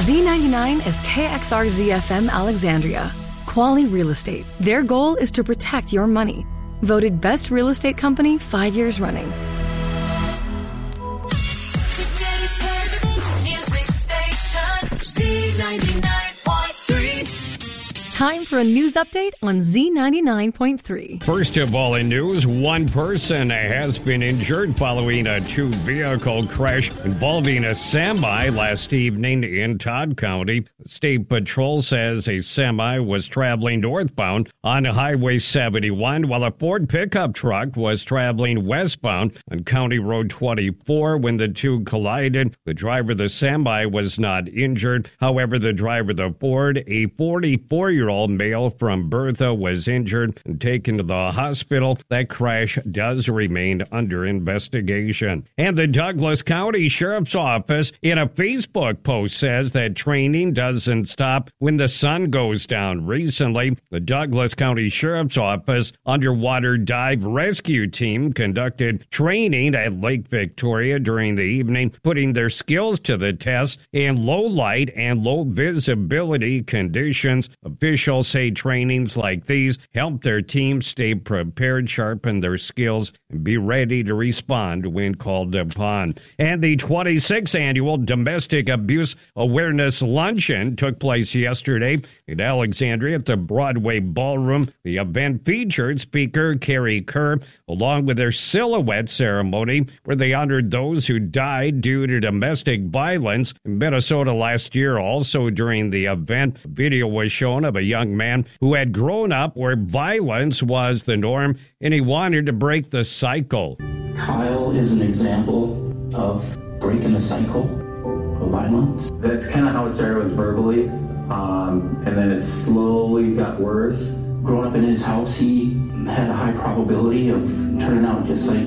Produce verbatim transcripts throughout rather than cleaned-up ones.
Z ninety-nine is K X R Z F M Alexandria. Quali Real Estate. Their goal is to protect your money. Voted Best Real Estate Company five years running. Music station, Z ninety-nine point three. Time for a news update on Z ninety-nine point three. First of all in news, one person has been injured following a two-vehicle crash involving a semi last evening in Todd County. State Patrol says a semi was traveling northbound on Highway seventy-one while a Ford pickup truck was traveling westbound on County Road twenty-four when the two collided. The driver of the semi was not injured. However, the driver of the Ford, a forty-four-year-old male from Bertha, was injured and taken to the hospital. That crash does remain under investigation. And the Douglas County Sheriff's Office in a Facebook post says that training doesn't stop when the sun goes down. Recently, the Douglas County Sheriff's Office Underwater Dive Rescue Team conducted training at Lake Victoria during the evening, putting their skills to the test in low light and low visibility conditions. Officials say trainings like these help their team stay prepared, sharpen their skills, and be ready to respond when called upon. And the twenty-sixth Annual Domestic Abuse Awareness Luncheon took place yesterday in Alexandria at the Broadway Ballroom. The event featured speaker Carrie Kerr, along with their silhouette ceremony, where they honored those who died due to domestic violence in Minnesota last year. Also during the event, a video was shown of a young man who had grown up where violence was the norm, and he wanted to break the cycle. Kyle is an example of breaking the cycle of violence. That's kind of how it started, was verbally, um, and then it slowly got worse. Growing up in his house, he had a high probability of turning out just like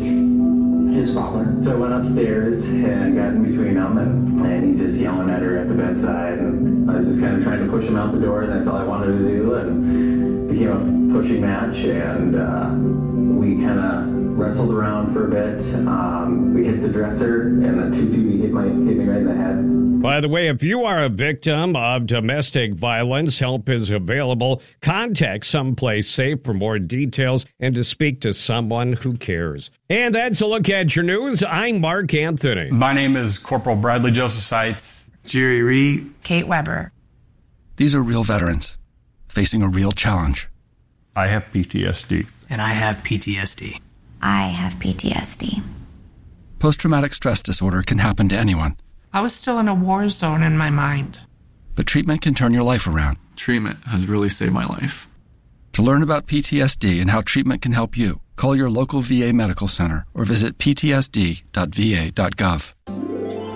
his father. So I went upstairs and got in between them, and, and he's just yelling at her at the bedside, and I was just kind of trying to push him out the door, and that's all I wanted to do, and it became a pushing match, and uh, we kind of wrestled around for a bit. Um, we hit the dresser, and the two two hit, my, hit me right in the head. By the way, if you are a victim of domestic violence, help is available. Contact Someplace Safe for more details and to speak to someone who cares. And that's a look at your news. I'm Mark Anthony. My name is Corporal Bradley Joseph Seitz. Jerry Reed. Kate Weber. These are real veterans facing a real challenge. I have P T S D. And I have P T S D. I have P T S D. Post-traumatic stress disorder can happen to anyone. I was still in a war zone in my mind. But treatment can turn your life around. Treatment has really saved my life. To learn about P T S D and how treatment can help you, call your local V A medical center or visit p t s d dot v a dot gov.